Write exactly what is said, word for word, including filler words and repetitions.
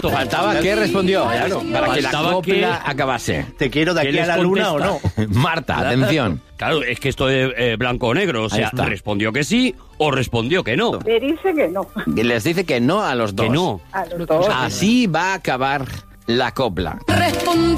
Justo. Faltaba que respondió, claro, para que la Faltaba copla que- acabase. ¿Te quiero de ¿Qué aquí a les la luna o no? contesta? Marta, atención. Claro, es que esto es eh, blanco o negro. O Ahí sea, está. respondió que sí o respondió que no. Le dice que no. Les dice que no a los dos. Que no. A los dos. Así va a acabar la copla. Respondió